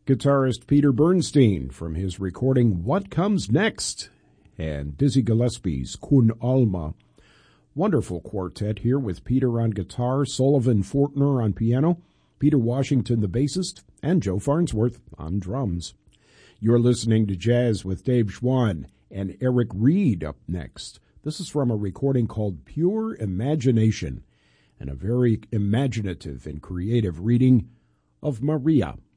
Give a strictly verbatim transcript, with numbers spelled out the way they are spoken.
guitarist Peter Bernstein from his recording What Comes Next, and Dizzy Gillespie's Kun Alma. Wonderful quartet here with Peter on guitar, Sullivan Fortner on piano, Peter Washington the bassist, and Joe Farnsworth on drums. You're listening to Jazz with Dave Schwann and Eric Reed up next. This is from a recording called Pure Imagination, and a very imaginative and creative reading of Maria.